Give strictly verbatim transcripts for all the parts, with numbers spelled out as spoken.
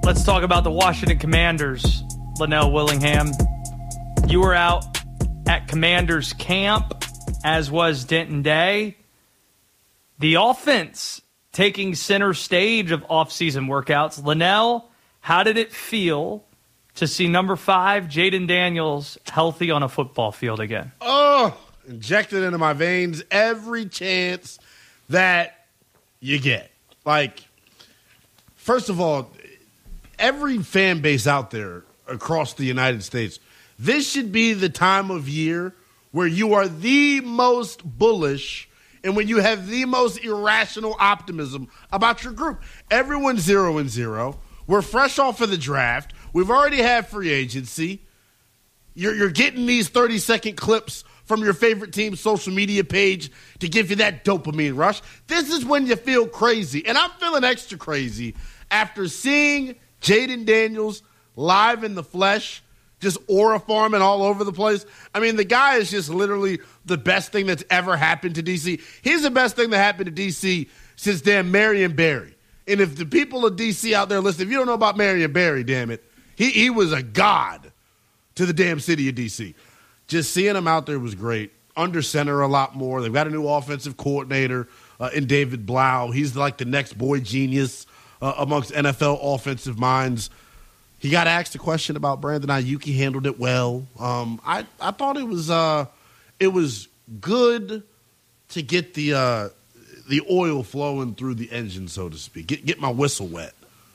Let's talk about the Washington Commanders, Linnell Willingham. You were out at Commanders camp, as was Denton Day. The offense taking center stage of off-season workouts. Linnell, how did it feel to see number five, Jayden Daniels, healthy on a football field again? Oh, injected into my veins every chance that you get. Like, first of all, every fan base out there across the United States, this should be the time of year where you are the most bullish and when you have the most irrational optimism about your group. Everyone's zero and zero. We're fresh off of the draft. We've already had free agency. You're, you're getting these thirty-second clips from your favorite team's social media page to give you that dopamine rush. This is when you feel crazy. And I'm feeling extra crazy after seeing Jayden Daniels live in the flesh, just aura farming all over the place. I mean, the guy is just literally the best thing that's ever happened to D C. He's the best thing that happened to D C since damn Marion Barry. And if the people of D C out there listen, if you don't know about Marion Barry, damn it, he, he was a god to the damn city of D C. Just seeing him out there was great. Under center a lot more. They've got a new offensive coordinator uh, in David Blau. He's like the next boy genius Uh, amongst N F L offensive minds. He got asked a question about Brandon Ayuk. He handled it well. Um, I, I thought it was uh, it was good to get the uh, the oil flowing through the engine, so to speak. Get get my whistle wet.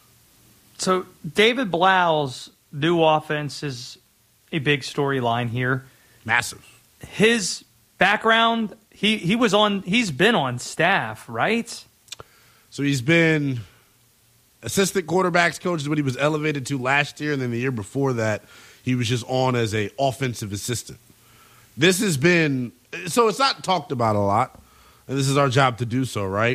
So David Blau's new offense is a big storyline here. Massive. His background, he he was on. He's been on staff, right? So he's been assistant quarterbacks coach is what he was elevated to last year, and then the year before that, he was just on as a offensive assistant. This has been – so it's not talked about a lot, and this is our job to do so, right?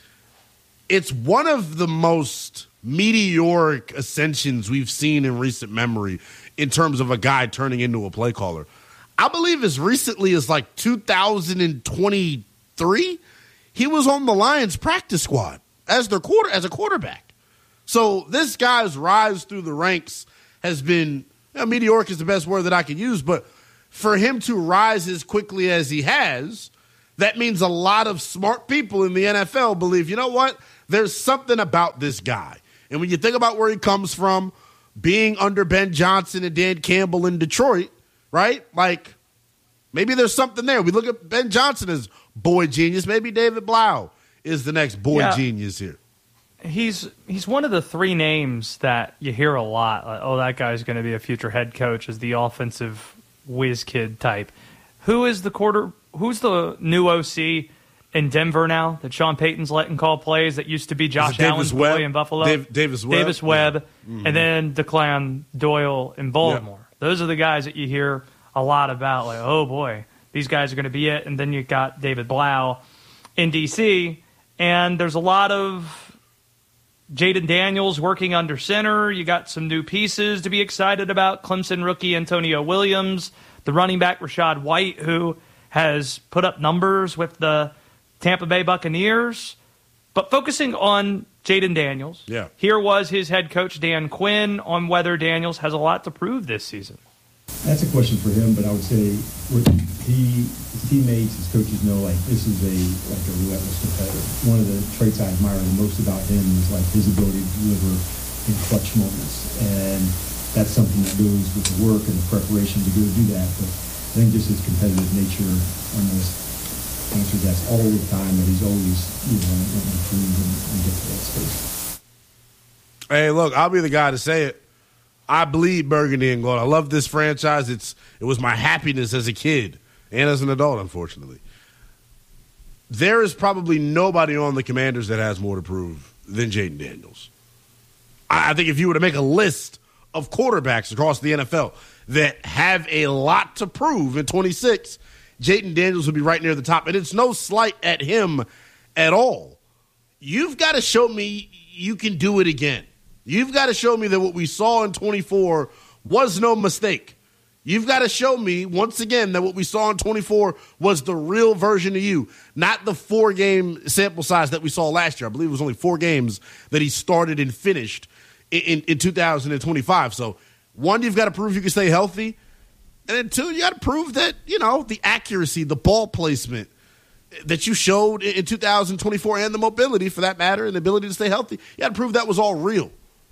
It's one of the most meteoric ascensions we've seen in recent memory in terms of a guy turning into a play caller. I believe as recently as like two thousand twenty-three, he was on the Lions practice squad as their quarter as a quarterback. So this guy's rise through the ranks has been you know, meteoric is the best word that I could use, but for him to rise as quickly as he has, that means a lot of smart people in the N F L believe, you know what, there's something about this guy. And when you think about where he comes from, being under Ben Johnson and Dan Campbell in Detroit, right? Like, maybe there's something there. We look at Ben Johnson as boy genius. Maybe David Blau is the next boy yeah. genius here. He's he's one of the three names that you hear a lot. Like, oh, that guy's going to be a future head coach as the offensive whiz kid type. Who is the quarter? Who's the new O C in Denver now that Sean Payton's letting call plays? That used to be Josh Allen's boy in Buffalo. Dave, Davis Webb, Davis Webb, yeah. mm-hmm. and then Declan Doyle in Baltimore. Yep. Those are the guys that you hear a lot about. Like, oh boy, these guys are going to be it. And then you got David Blau in D C, and there's a lot of Jayden Daniels working under center. You got some new pieces to be excited about. Clemson rookie Antonio Williams, the running back Rachaad White, who has put up numbers with the Tampa Bay Buccaneers. But focusing on Jayden Daniels, yeah. here was his head coach Dan Quinn on whether Daniels has a lot to prove this season. That's a question for him, but I would say he, his teammates, his coaches know like this is a like a relentless competitor. One of the traits I admire the most about him is like his ability to deliver in clutch moments, and that's something that goes with the work and the preparation to go do that. But I think just his competitive nature almost answers that all the time. That he's always you know improve and, and get to that space. Hey, look, I'll be the guy to say it. I bleed burgundy and gold. I love this franchise. It's it was my happiness as a kid and as an adult, unfortunately. There is probably nobody on the Commanders that has more to prove than Jayden Daniels. I, I think if you were to make a list of quarterbacks across the N F L that have a lot to prove in twenty-six, Jayden Daniels would be right near the top. And it's no slight at him at all. You've got to show me you can do it again. You've got to show me that what we saw in twenty-four was no mistake. You've got to show me, once again, that what we saw in twenty-four was the real version of you, not the four-game sample size that we saw last year. I believe it was only four games that he started and finished in, in two thousand twenty-five. So, one, you've got to prove you can stay healthy. And then, two, you got to prove that, you know, the accuracy, the ball placement that you showed in two thousand twenty-four and the mobility, for that matter, and the ability to stay healthy, you got to prove that was all real.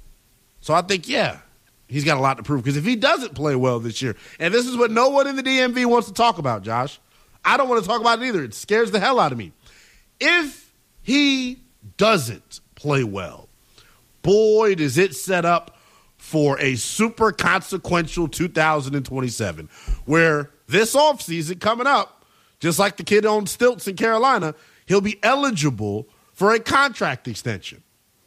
So I think, yeah, he's got a lot to prove. Because if he doesn't play well this year, and this is what no one in the D M V wants to talk about, Josh. I don't want to talk about it either. It scares the hell out of me. If he doesn't play well, boy, does it set up for a super consequential two thousand twenty-seven, where this offseason coming up, just like the kid on stilts in Carolina, he'll be eligible for a contract extension.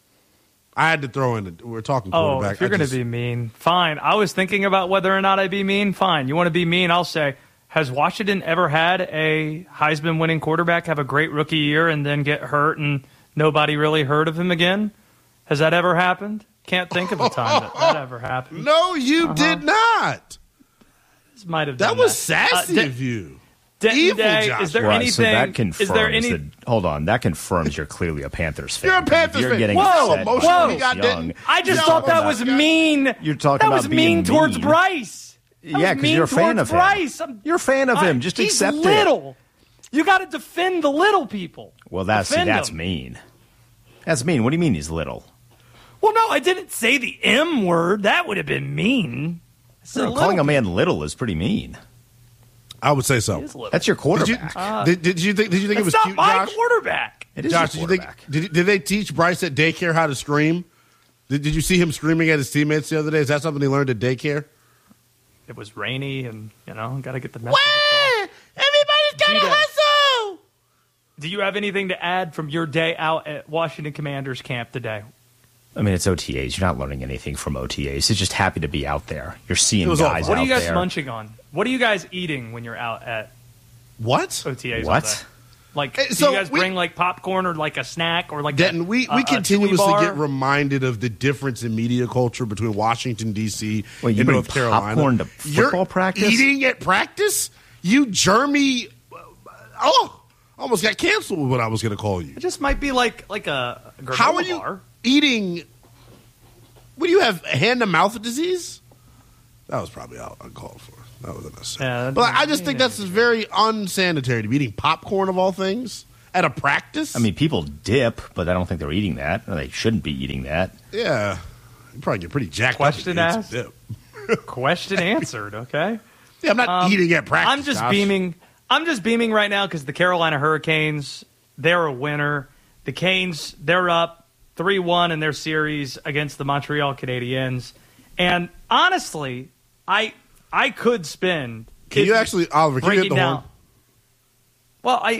I had to throw in, the, we're talking quarterback. Oh, if you're going to be mean, fine. I was thinking about whether or not I'd be mean, fine. You want to be mean, I'll say, has Washington ever had a Heisman-winning quarterback have a great rookie year and then get hurt and nobody really heard of him again? Has that ever happened? Can't think of a time that that ever happened. No, you uh-huh. did not. This might have that done was that. sassy uh, of you. Denton Evil, Day, Josh. is there well, anything? So that confirms is there any? that, hold on, that confirms you're clearly a Panthers fan. You're a Panthers you're fan. Getting Whoa, upset whoa, by we got Young. Denton. I just No, thought that no, was no. mean. You're talking that about was being mean towards mean. Bryce. That Yeah, was because mean you're a fan towards of him. Bryce. I'm- You're a fan of him. I- Just he's accept it. little. You got to defend the little people. Well, that's see, Defend that's them. mean. That's mean. What do you mean he's little? Well, no, I didn't say the M word. That would have been mean. I said Well, little calling a people. man little is pretty mean. I would say so. He is little. That's your Did you, quarterback. Uh, did, did you think? Did you think it was That's not cute, my Josh? quarterback. it is Josh, did your you think? quarterback. Did, did they teach Bryce at daycare how to scream? Did, did you see him screaming at his teammates the other day? Is that something he learned at daycare? It was rainy, and you know, got to get the message. across. Everybody's got to hustle. Do you have anything to add from your day out at Washington Commanders camp today? I mean, it's O T As. You're not learning anything from O T As. It's just happy to be out there. You're seeing It was guys awful. What are out you guys there. munching on? What are you guys eating when you're out at What? O T As? all What? day? Like, Hey, do so you guys we- bring like popcorn or like a snack or like Denton, a, we, a- we a continuously chewy bar? get reminded of the difference in media culture between Washington, D C Well, you and bring North Carolina. popcorn to You're football practice? Eating at practice? You germy. Oh, almost got canceled with what I was going to call you. It just might be like like a, a granola How are you bar. eating? What do you have? Hand to mouth disease? That was probably out uncalled for. That was unnecessary. Yeah, but I just yeah, think yeah. that's very unsanitary to be eating popcorn of all things at a practice. I mean, people dip, but I don't think they're eating that. Or they shouldn't be eating that. yeah, you probably get pretty jacked Question up. if you eat asked. some dip. Question answered. Okay. Yeah, I'm not Um, eating at practice. I'm just Josh. beaming. I'm just beaming right now because the Carolina Hurricanes, they're a winner. The Canes, they're up three one in their series against the Montreal Canadiens. And honestly, I I could spend. Can if- you actually, Oliver? Can you hit breaking the down. horn? Well, I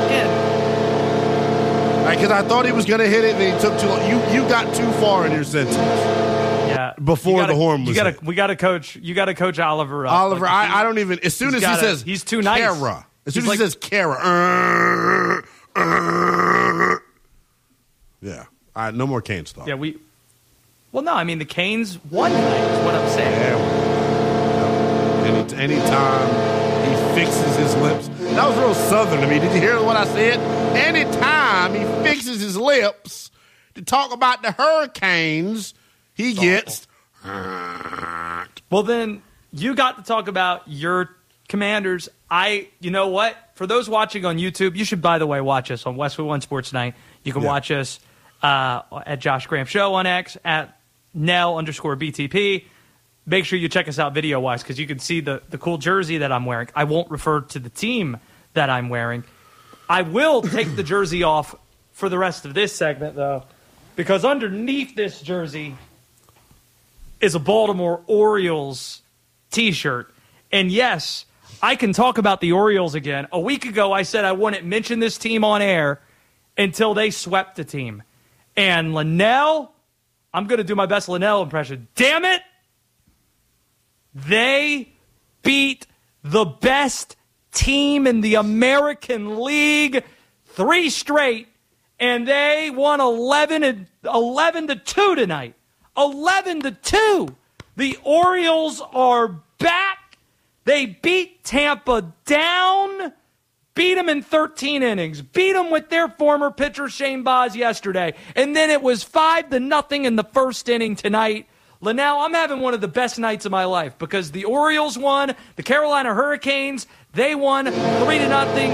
again, Because I thought he was going to hit it, and then he took too long. You you got too far in your sentence. yeah. Before you gotta- the horn you was gotta, hit. we got to coach. You got to coach Oliver up. Oliver, Like, if he- I, I don't even. As soon he's as he gotta- says he's too nice. Kara, as soon He's as like- he says Kara, uh, uh, yeah, all right, no more Kane stuff. Yeah, we. Well, no, I mean the Canes won tonight. Is what I'm saying. Yeah, well, any anytime he fixes his lips, that was real southern to me. Did you hear what I said? Anytime he fixes his lips to talk about the Hurricanes, he gets. Well, then you got to talk about your Commanders. I, you know what? For those watching on YouTube, you should, by the way, watch us on Westwood One Sports Night. You can Yeah. watch us uh, at Josh Graham Show on X, at Nell underscore B T P. Make sure you check us out video-wise because you can see the, the cool jersey that I'm wearing. I won't refer to the team that I'm wearing. I will take the jersey off for the rest of this segment, though, because underneath this jersey is a Baltimore Orioles T-shirt. And yes, I can talk about the Orioles again. A week ago, I said I wouldn't mention this team on air until they swept the team. And Linnell, I'm going to do my best Linnell impression. Damn it! They beat the best team in the American League three straight, and they won eleven and eleven to two tonight. eleven to two. The Orioles are back. They beat Tampa down beat them in thirteen innings, beat them with their former pitcher Shane Baz yesterday, and then it was five to nothing in the first inning tonight. Linnell, I'm having one of the best nights of my life because the Orioles won, the Carolina Hurricanes, they won three to nothing.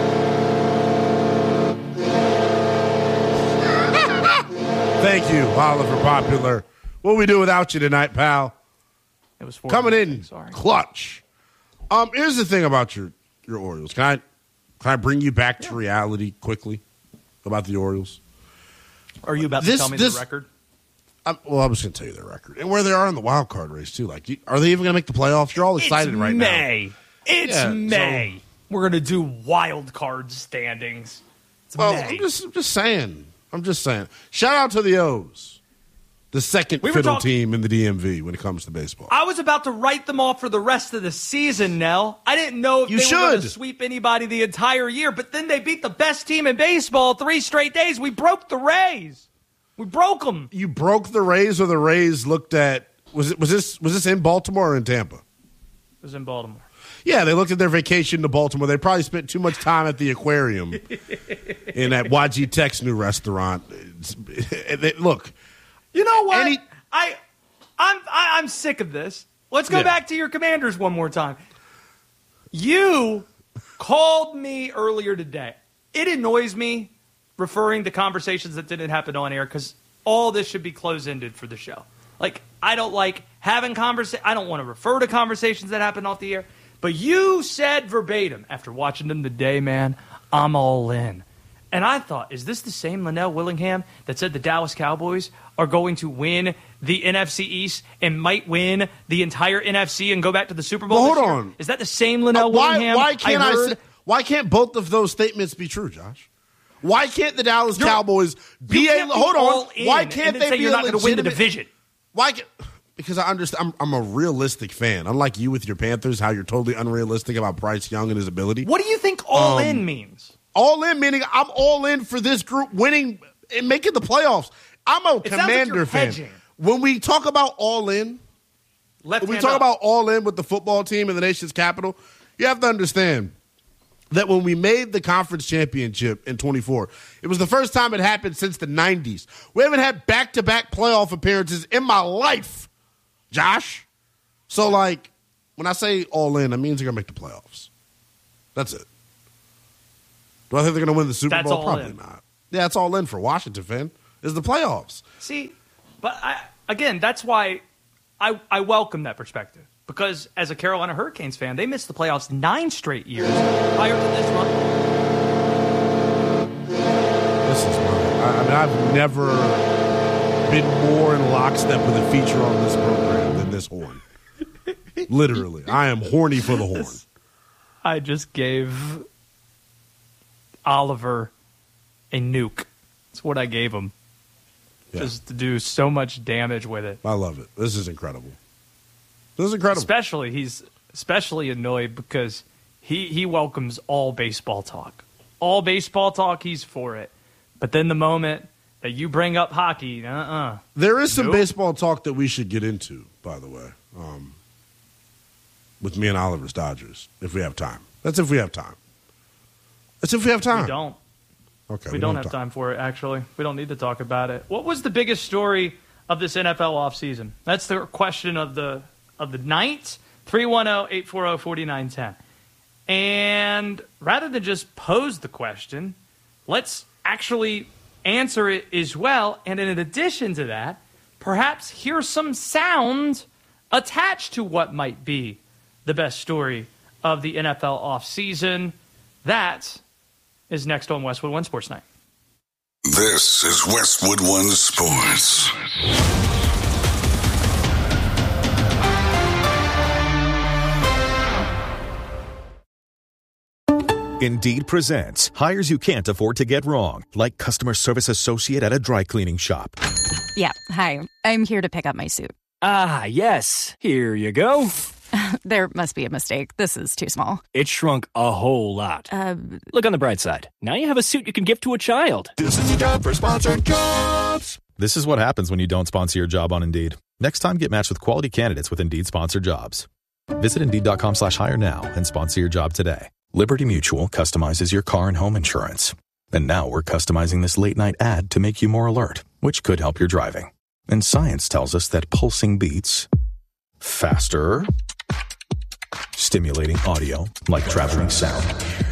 Thank you, Oliver Popular. What we do without you tonight, pal? It was four coming nothing, in sorry. clutch. Um, here's the thing about your, your Orioles. Can I can I bring you back to yeah. reality quickly about the Orioles? Are you about this, to tell me this, the record? I'm, well, I was going to tell you their record and where they are in the wild card race too. Like, are they even going to make the playoffs? You're all excited it's right May. now. It's yeah, May. So, We're going to do wild card standings. It's well, May. I'm just, I'm just saying. I'm just saying. Shout out to the O's, the second we fiddle talk- team in the D M V when it comes to baseball. I was about to write them off for the rest of the season, Nell. I didn't know if you they should. were going to sweep anybody the entire year, but then they beat the best team in baseball three straight days. We broke the Rays. We broke them. You broke the Rays, or the Rays looked at was it was this was this in Baltimore or in Tampa? It was in Baltimore. Yeah, they looked at their vacation to Baltimore. They probably spent too much time at the aquarium in that Y G Tech's new restaurant. They, look, you know what? Any, I, I'm I, I'm sick of this. Let's go yeah. back to your Commanders one more time. You called me earlier today. It annoys me referring to conversations that didn't happen on air because all this should be close-ended for the show. Like, I don't like having conversations. I don't want to refer to conversations that happened off the air. But you said verbatim, after watching them today, man, I'm all in. And I thought, is this the same Linnell Willingham that said the Dallas Cowboys are going to win the N F C East and might win the entire N F C and go back to the Super Bowl? Well, this hold year? on. Is that the same Linnell uh, why, Willingham? Why can't I? I say, why can't both of those statements be true, Josh? Why can't the Dallas You're, Cowboys be a? Be hold on. Why can't and they say be you're a not going to win the division? Why? Can, because I understand. I'm, I'm a realistic fan. Unlike you with your Panthers, how you're totally unrealistic about Bryce Young and his ability. What do you think all um, in means? All in meaning I'm all in for this group winning and making the playoffs. I'm a it Commander like fan. Hedging. When we talk about all in, Left when we talk up. about all in with the football team in the nation's capital, you have to understand that when we made the conference championship in twenty-four, it was the first time it happened since the nineties. We haven't had back-to-back playoff appearances in my life, Josh. So, like, when I say all in, that means they're going to make the playoffs. That's it. Do I think they're going to win the Super That's Bowl? all Probably in. not. Yeah, it's all in for Washington, fan. Is the playoffs. See, but I, again, that's why I, I welcome that perspective. Because as a Carolina Hurricanes fan, they missed the playoffs nine straight years prior to this run. This is my, I, I mean, I've never been more in lockstep with a feature on this program than this horn. Literally. I am horny for the horn. I just gave Oliver a nuke. That's what I gave him. Yeah. Just to do so much damage with it. I love it. This is incredible. This is incredible. Especially, he's especially annoyed because he, he welcomes all baseball talk. All baseball talk, he's for it. But then the moment that you bring up hockey, uh-uh. There is some Nope. baseball talk that we should get into, by the way, um, with me and Oliver's Dodgers, if we have time. That's if we have time. That's if we have time. We don't. Okay, We, we don't, don't have time for it, actually. We don't need to talk about it. What was the biggest story of this N F L offseason? That's the question of the of the night. three one zero, eight four zero, four nine one zero. And rather than just pose the question, let's actually answer it as well. And in addition to that, perhaps hear some sound attached to what might be the best story of the N F L offseason. That is next on Westwood One Sports Night. This is Westwood One Sports. Indeed presents hires you can't afford to get wrong, like customer service associate at a dry cleaning shop. Yeah, hi. I'm here to pick up my suit. Ah, yes. Here you go. There must be a mistake. This is too small. It shrunk a whole lot. Uh, Look on the bright side. Now you have a suit you can give to a child. This is your job for sponsored jobs. This is what happens when you don't sponsor your job on Indeed. Next time, get matched with quality candidates with Indeed sponsored jobs. Visit Indeed.com slash hire now and sponsor your job today. Liberty Mutual customizes your car and home insurance. And now we're customizing this late-night ad to make you more alert, which could help your driving. And science tells us that pulsing beats faster, stimulating audio like traveling sound,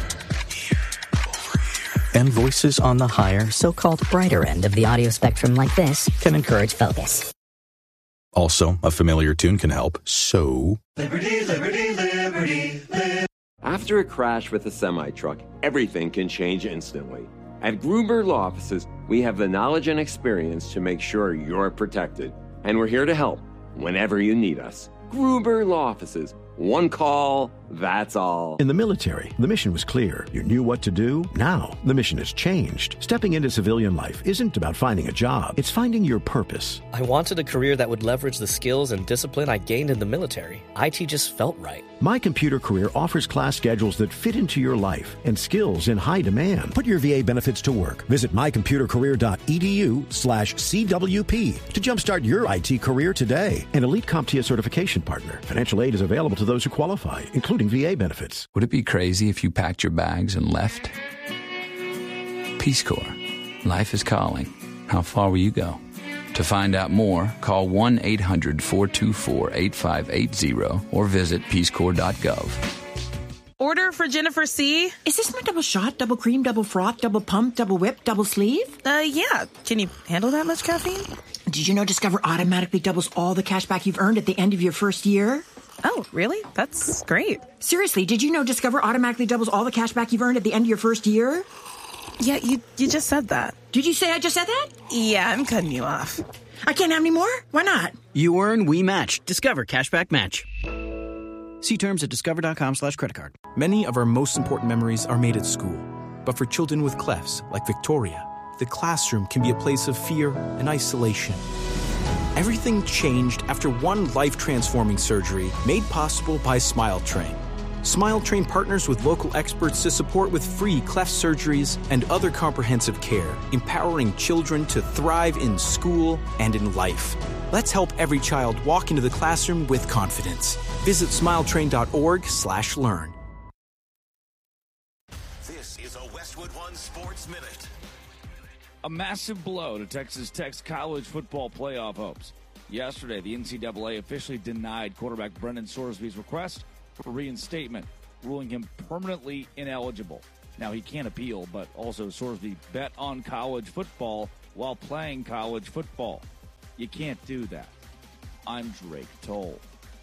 and voices on the higher, so-called brighter end of the audio spectrum like this can encourage focus. Also, a familiar tune can help, so... Liberty, liberty, liberty, liberty. After a crash with a semi-truck, everything can change instantly. At Gruber Law Offices, we have the knowledge and experience to make sure you're protected. And we're here to help whenever you need us. Gruber Law Offices. One call, that's all. In the military, the mission was clear. You knew what to do. Now, the mission has changed. Stepping into civilian life isn't about finding a job. It's finding your purpose. I wanted a career that would leverage the skills and discipline I gained in the military. I T just felt right. My Computer Career offers class schedules that fit into your life and skills in high demand. Put your V A benefits to work. Visit mycomputercareer.edu slash CWP to jumpstart your I T career today. An Elite CompTIA certification partner. Financial aid is available to those who qualify, including V A benefits. Would it be crazy if you packed your bags and left? Peace Corps. Life is calling. How far will you go? To find out more, call one eight hundred four two four eight five eight zero or visit peace corps dot gov. Order for Jennifer C. Is this my double shot, double cream, double froth, double pump, double whip, double sleeve? Uh, yeah. Can you handle that much caffeine? Did you know Discover automatically doubles all the cash back you've earned at the end of your first year? Oh, really? That's great. Seriously, did you know Discover automatically doubles all the cash back you've earned at the end of your first year? Yeah, you you just said that. Did you say I just said that? Yeah, I'm cutting you off. I can't have any more? Why not? You earn, we match. Discover Cashback Match. See terms at discover.com slash credit card. Many of our most important memories are made at school. But for children with clefts, like Victoria, the classroom can be a place of fear and isolation. Everything changed after one life-transforming surgery made possible by Smile Train. Smile Train partners with local experts to support with free cleft surgeries and other comprehensive care, empowering children to thrive in school and in life. Let's help every child walk into the classroom with confidence. Visit smiletrain.org slash learn. This is a Westwood One Sports Minute. A massive blow to Texas Tech's college football playoff hopes. Yesterday, the N C double A officially denied quarterback Brendan Sorsby's request for reinstatement, ruling him permanently ineligible. Now, he can't appeal, but also Sorsby bet on college football while playing college football. You can't do that. I'm Drake Toll.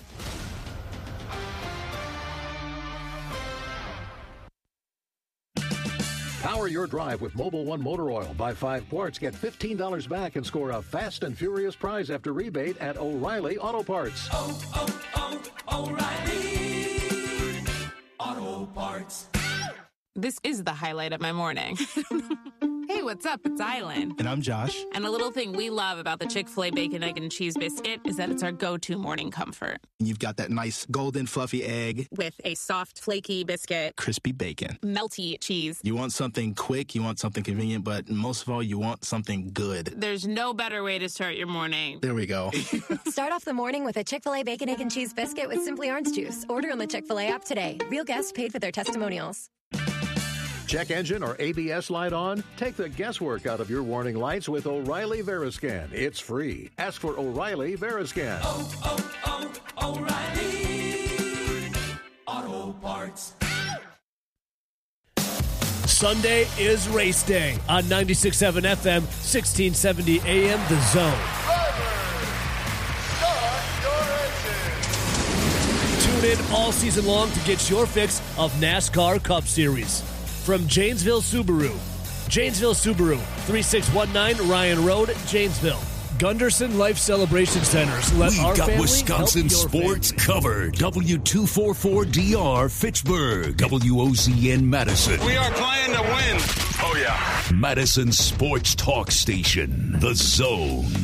Power your drive with Mobil one Motor Oil. Buy five quarts, get fifteen dollars back, and score a fast and furious prize after rebate at O'Reilly Auto Parts. Oh, oh, oh, O'Reilly Auto Parts. This is the highlight of my morning. Hey, what's up? It's Island. And I'm Josh. And a little thing we love about the Chick-fil-A Bacon, Egg, and Cheese Biscuit is that it's our go-to morning comfort. You've got that nice golden fluffy egg. With a soft, flaky biscuit. Crispy bacon. Melty cheese. You want something quick, you want something convenient, but most of all, you want something good. There's no better way to start your morning. There we go. Start off the morning with a Chick-fil-A Bacon, Egg, and Cheese Biscuit with Simply Orange Juice. Order on the Chick-fil-A app today. Real guests paid for their testimonials. Check engine or A B S light on? Take the guesswork out of your warning lights with O'Reilly Veriscan. It's free. Ask for O'Reilly Veriscan. Oh, oh, oh, O'Reilly Auto Parts. Sunday is race day on ninety-six point seven F M, sixteen seventy A M, The Zone. Tune in all season long to get your fix of NASCAR Cup Series. From Janesville Subaru. Janesville Subaru, thirty six nineteen Ryan Road, Janesville. Gunderson Life Celebration Centers. Let We've our got family Wisconsin help your sports family. covered. W two forty-four D R Fitchburg. W O Z N Madison. We are playing to win. Oh, yeah. Madison Sports Talk Station. The Zone.